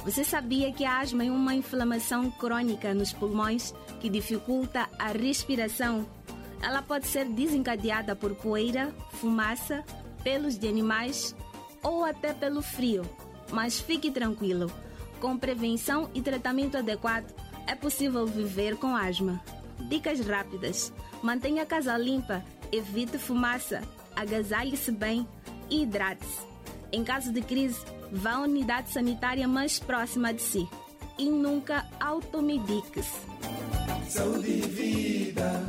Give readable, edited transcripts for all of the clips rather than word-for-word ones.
Você sabia que a asma é uma inflamação crônica nos pulmões que dificulta a respiração? Ela pode ser desencadeada por poeira, fumaça, pelos de animais ou até pelo frio. Mas fique tranquilo, com prevenção e tratamento adequado, é possível viver com asma. Dicas rápidas: mantenha a casa limpa, evite fumaça, agasalhe-se bem e hidrate-se. Em caso de crise, vá à unidade sanitária mais próxima de si e nunca automedique-se. Saúde e vida.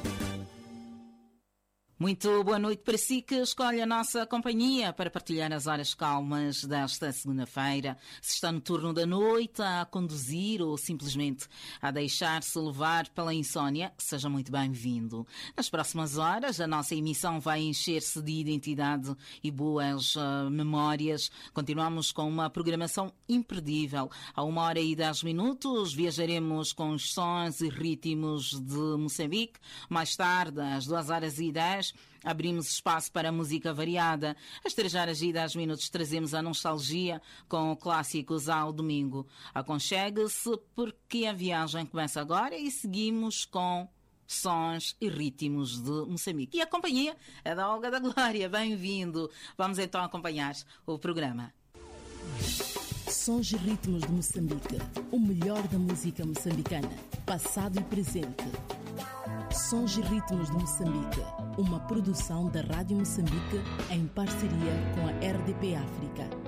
Muito boa noite para si que escolhe a nossa companhia para partilhar as horas calmas desta segunda-feira. Se está no turno da noite a conduzir ou simplesmente a deixar-se levar pela insónia, seja muito bem-vindo. Nas próximas horas a nossa emissão vai encher-se de identidade e boas memórias. Continuamos com uma programação imperdível. A 1h10 viajaremos com os sons e ritmos de Moçambique. Mais tarde, às 2h10, abrimos espaço para música variada. Às 3h10 trazemos a nostalgia com clássicos ao domingo. Aconchegue-se porque a viagem começa agora e seguimos com sons e ritmos de Moçambique. E a companhia é da Olga da Glória. Bem-vindo. Vamos então acompanhar o programa. Sons e ritmos de Moçambique. O melhor da música moçambicana, passado e presente. Sons e ritmos de Moçambique. Uma produção da Rádio Moçambique em parceria com a RDP África.